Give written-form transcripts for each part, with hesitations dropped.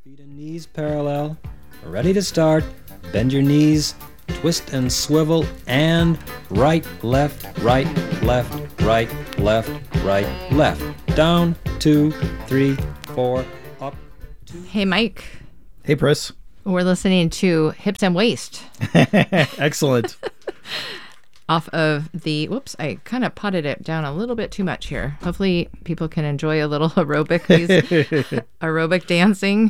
Feet and knees parallel. Ready to start. Bend your knees, twist and swivel, and right, left, right, left, right, left, right, left. Down, 2, 3, 4, up, 2. Hey, Mike. Hey, Pris. We're listening to Hips and Waist. Excellent. Off of the, whoops, I kind of potted it down a little bit too much here. Hopefully people can enjoy a little aerobic dancing.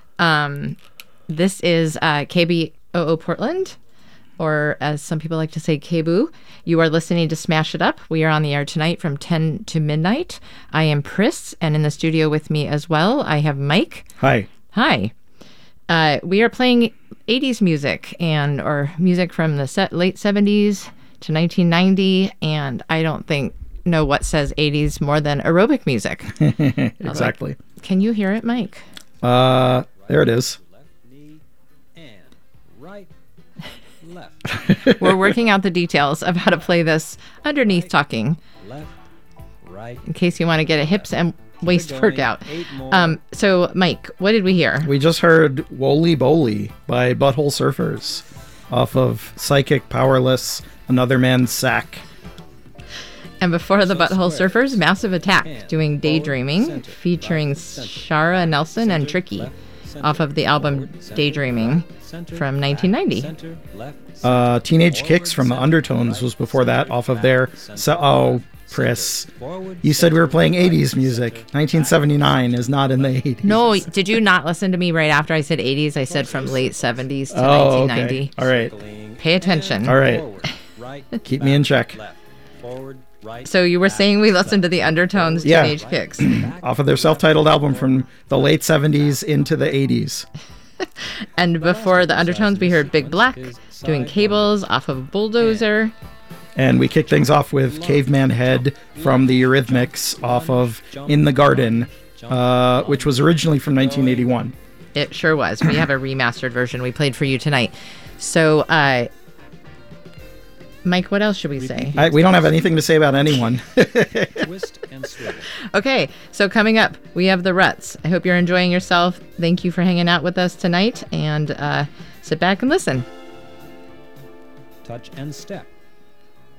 This is KBOO Portland, or as some people like to say, KBOO. You are listening to Smash It Up. We are on the air tonight from 10 to midnight. I am Pris, and in the studio with me as well, I have Mike. Hi. Hi. We are playing 80s music or music from the late 70s to 1990, and I don't know what says 80s more than aerobic music. Exactly. Can you hear it, Mike? There it is. Left knee and right, left. We're working out the details of how to play this underneath talking, Left, right. in case you want to get a hips and waist workout. 8 more. So, Mike, what did we hear? We just heard Woly Boly by Butthole Surfers off of Psychic Powerless, Another Man's Sack. And before the Butthole square. Surfers, Massive Attack, Hand, doing forward, Daydreaming, center, featuring right, center, Shara Nelson center, and Tricky, left, center, off of the album forward, center, Daydreaming right, center, from back, 1990. center, left, center, Teenage forward, Kicks from the center, Undertones right, was before that, center, off of back, their... center, Pris. forward, You said we were center, playing right, 80s music. center, 1979 is not in the 80s. No, did you not listen to me right after I said 80s? I said from late 70s to Oh, 1990. okay. All right. circling, Pay attention. All right. forward, right, Keep me in check. left, forward, right, So you were saying we listened to the Undertones Yeah. Teenage Kicks. Off of their self-titled album from the late 70s into the 80s. And before the Undertones, we heard Big Black doing Cables off of Bulldozer. And we kick things off with Caveman Head from the Eurythmics off of In the Garden, which was originally from 1981. It sure was. We have a remastered version we played for you tonight. So, Mike, what else should we say? We don't have anything to say about anyone. twist and swivel. Okay, so coming up, we have the Ruts. I hope you're enjoying yourself. Thank you for hanging out with us tonight, and sit back and listen. Touch and step.